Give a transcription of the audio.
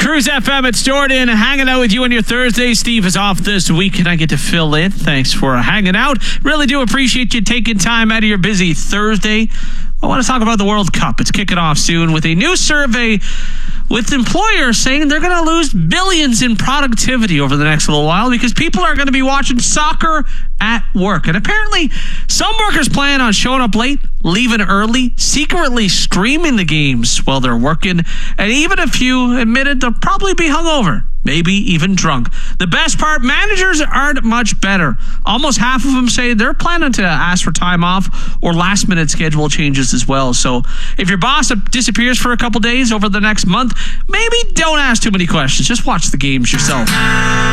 Cruise FM, it's Jordan hanging out with you on your Thursday. Steve is off this week and I get to fill in. Thanks for hanging out. Really do appreciate you taking time out of your busy Thursday. I want to talk about the World Cup. It's kicking off soon with a new survey with employers saying they're going to lose billions in productivity over the next little while because people are going to be watching soccer at work. And apparently some workers plan on showing up late, leaving early, secretly streaming the games while they're working, and even a few admitted they'll probably be hungover, maybe even drunk. The best part, managers aren't much better. Almost half of them say they're planning to ask for time off or last-minute schedule changes as well. So if your boss disappears for a couple days over the next month, maybe don't ask too many questions. Just watch the games yourself.